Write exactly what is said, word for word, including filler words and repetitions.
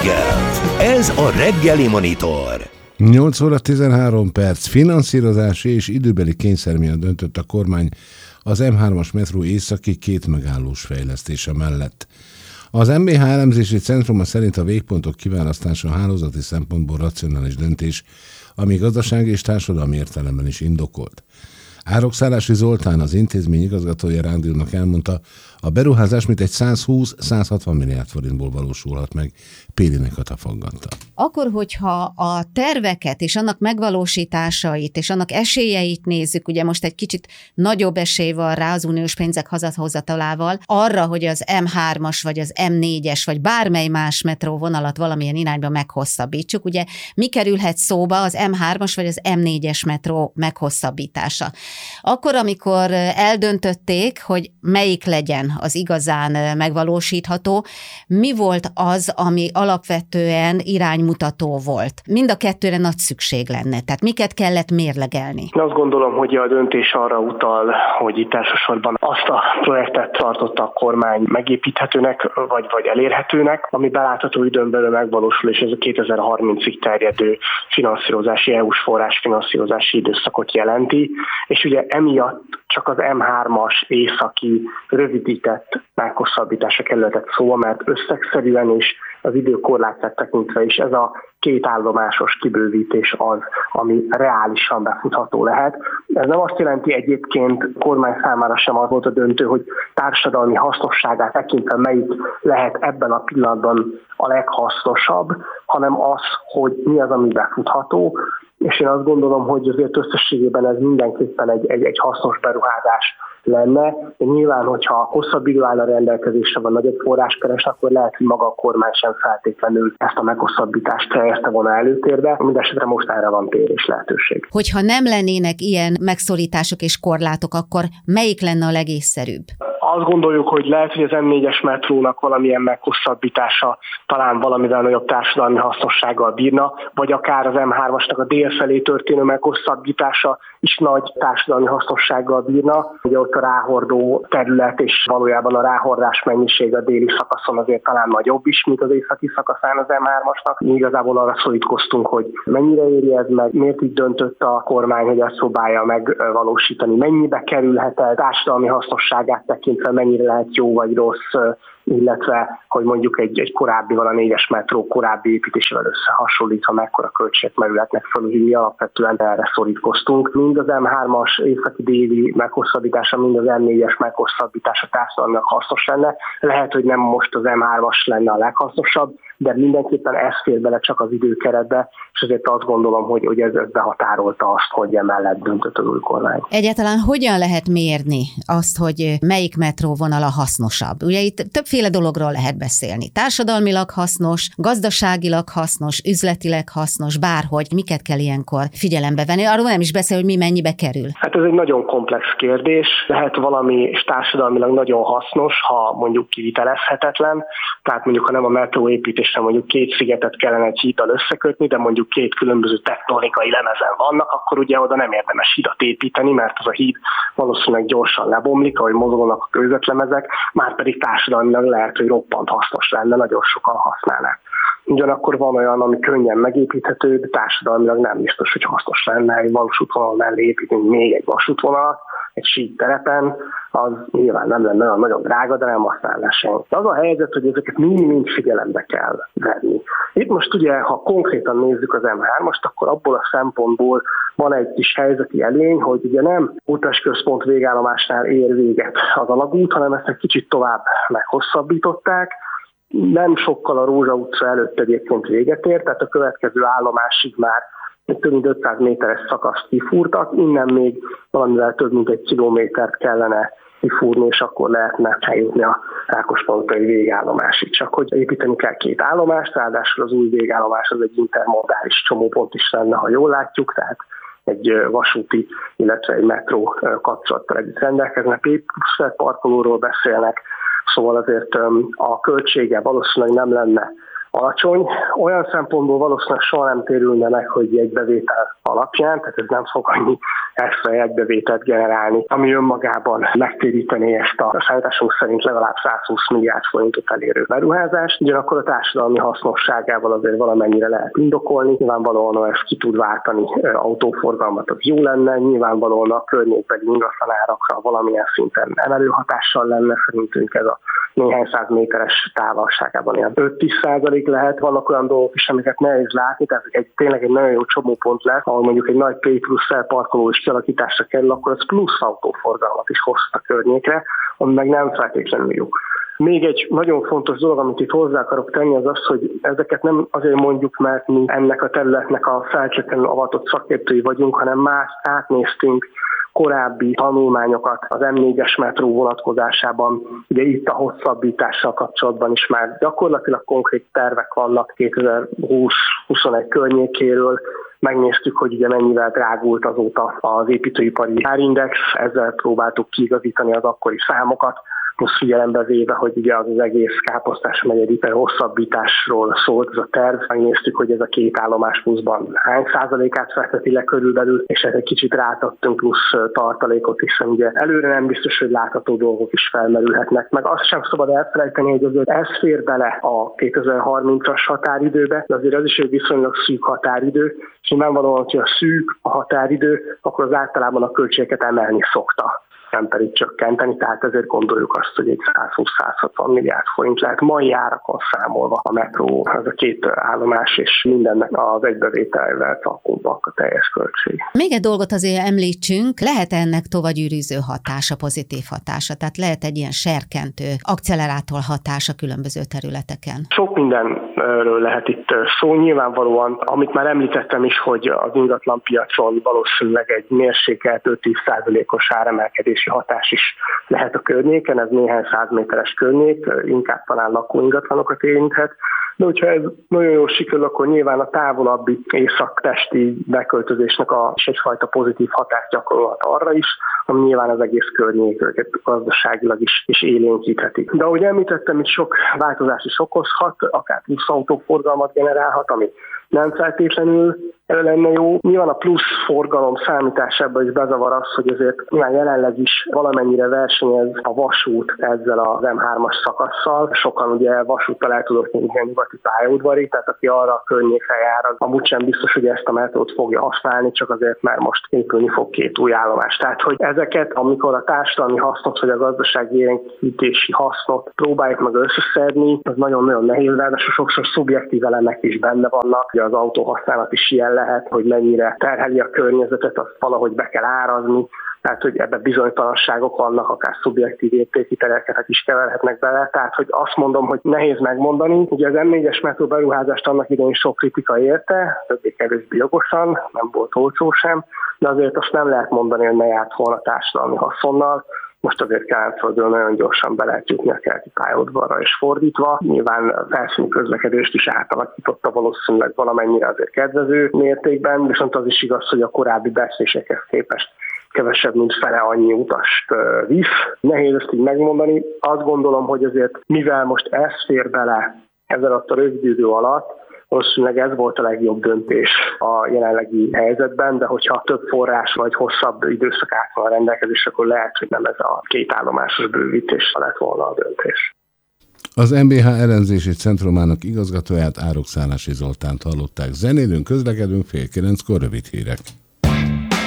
reggel. Ez a Reggeli Monitor. nyolc óra tizenhárom perc. Finanszírozási és időbeli kényszer miatt döntött a kormány az em hármas metró északi két megállós fejlesztése mellett. Az em bé há elemzési centruma szerint a végpontok kiválasztása hálózati szempontból racionális döntés, ami gazdasági és társadalmi értelemben is indokolt. Árokszállási Zoltán, az intézmény igazgatója Rádiónak elmondta, a beruházás mintegy száz-húsz-száz hatvan milliárd forintból valósulhat meg. Pélinek a tafaggatta. Akkor, hogyha a terveket és annak megvalósításait és annak esélyeit nézzük, ugye most egy kicsit nagyobb esély van rá az uniós pénzek hazahozatalával, arra, hogy az em hármas vagy az em négyes vagy bármely más metróvonalat valamilyen irányba meghosszabbítsuk. Ugye mi kerülhet szóba az em hármas vagy az em négyes metró meghosszabbítása? Akkor, amikor eldöntötték, hogy melyik legyen az igazán megvalósítható, mi volt az, ami alapvetően iránymutató volt? Mind a kettőre nagy szükség lenne. Tehát miket kellett mérlegelni? Azt gondolom, hogy a döntés arra utal, hogy itt elsősorban azt a projektet tartotta a kormány megépíthetőnek, vagy, vagy elérhetőnek, ami belátható időn belül megvalósul, és ez a kétezer-harmincig terjedő finanszírozási, é u-s forrás finanszírozási időszakot jelenti, és ugye emiatt csak az em hármas északi rövidített meghosszabbítása kerülhetett szóba, mert összegszerűen és az időkorlátát tekintve is ez a két állomásos kibővítés az, ami reálisan befutható lehet. Ez nem azt jelenti egyébként kormány számára sem az volt a döntő, hogy társadalmi hasznosságát tekintve melyik lehet ebben a pillanatban a leghasznosabb, hanem az, hogy mi az, ami befutható, és én azt gondolom, hogy azért összességében ez mindenképpen egy, egy, egy hasznos beruházás lenne. De nyilván, hogyha hosszabb idő áll a rendelkezésre, van nagyobb forráskeres, akkor lehet, hogy maga a kormány sem feltétlenül ezt a meghosszabbítást helyezte volna előtérbe. Mindenesetre most erre van térés lehetőség. Hogyha nem lennének ilyen megszorítások és korlátok, akkor melyik lenne a legészszerűbb? Azt gondoljuk, hogy lehet, hogy az em négyes metrónak valamilyen meghosszabbítása talán valamivel nagyobb társadalmi hasznossággal bírna, vagy akár az em hármasnak a dél felé történő meghosszabbítása is nagy társadalmi hasznossággal bírna. Ugye ott a ráhordó terület és valójában a ráhordás mennyiség a déli szakaszon azért talán nagyobb is, mint az északi szakaszán az em hármasnak. Mi igazából arra szorítkoztunk, hogy mennyire éri ez meg, miért így döntött a kormány, hogy ezt próbálja megvalósítani, mennyibe kerülhet el társadalmi hasznosságát tekintve, mennyire lehet jó vagy rossz, illetve hogy mondjuk egy, egy korábbival, a négyes metró korábbi építésével összehasonlítva mekkora költségek merülhetnek fel, hogy mi alapvetően erre szorítkoztunk. Mind az em hármas északi déli meghosszabbítása, mind az em négyes meghosszabbítása társadalmilag hasznos lenne. Lehet, hogy nem most az em hármas lenne a leghasznosabb, de mindenképpen ez fér bele csak az időkeretbe, és ezért azt gondolom, hogy, hogy ez, ez behatárolta azt, hogy emellett döntött az új kormány. Egyáltalán hogyan lehet mérni azt, hogy melyik metróvonal a hasznosabb? Ugye itt többféle dologról lehet beszélni. Társadalmilag hasznos, gazdaságilag hasznos, üzletileg hasznos, bárhogy. Miket kell ilyenkor figyelembe venni? Arról nem is beszél, hogy mi mennyibe kerül. Hát ez egy nagyon komplex kérdés. Lehet valami társadalmilag nagyon hasznos, ha mondjuk kivitelezhetetlen. Tehát mondjuk, ha nem a metró építésre mondjuk két szigetet kellene egy híddal összekötni, de mondjuk két különböző tektonikai lemezen vannak, akkor ugye oda nem érdemes hidat építeni, mert az a híd valószínűleg gyorsan lebomlik, ahogy mozognak a kőzetlemezek, már pedig társadalmilag lehet, hogy roppant hasznos lenne, nagyon sokan használnák. Ugyanakkor van olyan, ami könnyen megépíthető, de társadalmilag nem biztos, hogy hasznos lenne egy vasútvonal mellé építeni még egy vasútvonalat, egy síkterepen, az nyilván nem lenne olyan nagyon drága, de nem használná senki. Az a helyzet, hogy ezeket mind-mind figyelembe kell venni. Itt most ugye, ha konkrétan nézzük az em hármast, akkor abból a szempontból van egy kis helyzeti előny, hogy ugye nem utasközpont végállomásnál ér véget az alagút, hanem ezt egy kicsit tovább meghosszabbították. Nem sokkal a Rózsa utca előtt egyébként véget ér, tehát a következő állomásig már több mint ötszáz méteres szakaszt kifúrtak, innen még valamivel több mint egy kilométert kellene kifúrni, és akkor lehetne eljutni a Rákospalotai végállomásig. Csak hogy építeni kell két állomást, ráadásul az új végállomás az egy intermodális csomópont is lenne, ha jól látjuk, tehát egy vasúti, illetve egy metró kapcsolattal együtt rendelkeznek, épp plusz parkolóról beszélnek, szóval azért a költsége valószínűleg nem lenne alacsony. Olyan szempontból valószínűleg soha nem térülne meg, hogy egy bevétel alapján, tehát ez nem fog annyi extra egybevételt generálni, ami önmagában megtérítené ezt a számításunk szerint legalább százhúsz milliárd forintot elérő beruházást. Ugyanakkor a társadalmi hasznosságával azért valamennyire lehet indokolni. Nyilvánvalóan, ha ezt ki tud váltani autóforgalmat, az jó lenne. Nyilvánvalóan a környékbeli ingatlanárakra valamilyen szinten emelő hatással lenne. Szerintünk ez a néhány száz méteres távolságában ilyen öt-tíz százalék lehet. Vannak olyan dolgok is, amiket nehéz látni, tehát egy, tényleg egy nagyon jó csomópont lesz, ahol mondjuk egy nagy P plusz felparkoló is kialakításra kerül, akkor az plusz autóforgalmat is hoz a környékre, ami meg nem feltétlenül jó. Még egy nagyon fontos dolog, amit itt hozzá akarok tenni, az az, hogy ezeket nem azért mondjuk, mert mi ennek a területnek a felcsökkenő avatott szakértői vagyunk, hanem más átnéztünk korábbi tanulmányokat az M négyes metró vonatkozásában, ugye itt a hosszabbítással kapcsolatban is már gyakorlatilag konkrét tervek vannak kétezer-húsz-huszonegy környékéről. Megnéztük, hogy ugye mennyivel drágult azóta az építőipari árindex, ezzel próbáltuk kiigazítani az akkori számokat, most figyelembe véve, hogy ugye az, az egész Káposztás megyei hosszabbításról szólt ez a terv. Megnéztük, hogy ez a két állomás pluszban hány százalékát fekteti le körülbelül, és egy kicsit rátadtunk plusz tartalékot is, ugye előre nem biztos, hogy látható dolgok is felmerülhetnek. Meg azt sem szabad elfelejteni, hogy azért ez fér bele a kétezer-harmincas határidőbe, de azért az is egy viszonylag szűk határidő, és nyilvánvalóan, hogyha szűk a határidő, akkor az általában a költségeket emelni szokta, nem pedig csökkenteni, tehát ezért gondoljuk azt, hogy egy százhúsz-százhatvan milliárd forint lehet mai árakon számolva a metró, az a két állomás és mindennek az egybevételvel talpunk a teljes költség. Még egy dolgot azért említsünk, lehet ennek tovagyűrűző hatása, pozitív hatása, tehát lehet egy ilyen serkentő, accelerátor hatása különböző területeken. Sok mindenről lehet itt szó, nyilvánvalóan, amit már említettem is, hogy az ingatlanpiacon valószínűleg egy mérsékelt öt-tíz százalékos áremelkedés hatás is lehet a környéken, ez néhány száz méteres környék, inkább talán lakóingatlanokat érinthet, de hogyha ez nagyon jól sikerül, akkor nyilván a távolabbi északtesti beköltözésnek a, és egyfajta pozitív hatást gyakorolhat arra is, ami nyilván az egész környéket gazdaságilag is, is élénkítheti. De ahogy említettem, itt sok változás is okozhat, akár plusz autóforgalmat generálhat, ami nem feltétlenül lenne jó. Nyilván a plusz forgalom számításában is bezavar az, hogy azért nyilván jelenleg is valamennyire versenyez a vasút ezzel az M hármas szakasszal. Sokan ugye vasúttal el tudok nyújtani nyugati pályaudvarig, tehát aki arra a környékre jár, az amúgy sem biztos, hogy ezt a metrót fogja használni, csak azért, mert most épülni fog két új állomás. Tehát, hogy ezeket, amikor a társadalmi hasznot vagy a gazdasági élénkítési hasznot próbáljuk meg összeszedni, az nagyon-nagyon nehéz, de sokszor szubjektív elemek is benne vannak. Ugye az autóhasználat is ilyen lehet, hogy mennyire terheli a környezetet, azt valahogy be kell árazni, tehát hogy ebben bizonytalanságok vannak, akár szubjektív értékíteleket is keverhetnek bele, tehát hogy azt mondom, hogy nehéz megmondani. Ugye az M négyes metró beruházást annak idején sok kritika érte, többé-kevésbé jogosan, nem volt olcsó sem, de azért azt nem lehet mondani, hogy ne járt volna társadalmi haszonnal. Most azért Kelenföldről nagyon gyorsan be lehet jutni a keleti pályaudvarra és fordítva. Nyilván a felszíni közlekedést is átalakította valószínűleg valamennyire azért kedvező mértékben, viszont az is igaz, hogy a korábbi becslésekhez képest kevesebb, mint fele annyi utast visz. Nehéz ezt így megmondani. Azt gondolom, hogy azért mivel most ez fér bele ezzel a rövid idő alatt, valószínűleg ez volt a legjobb döntés a jelenlegi helyzetben, de hogyha több forrás vagy hosszabb időszak át van a rendelkezés, akkor lehet, hogy nem ez a két állomásos bővítés lett volna a döntés. Az em bé há elemzési centrumának igazgatóját, Árok Szálasi Zoltánt hallották. Zenélünk, közlekedünk, fél kilenckor rövid hírek.